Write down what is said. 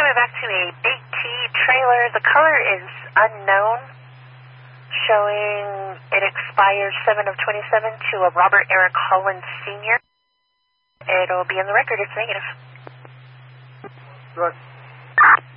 way back to a Big T trailer. The color is unknown, showing it expires 7 of 27 to a Robert Eric Holland Sr. It'll be in the record. It's negative. Good.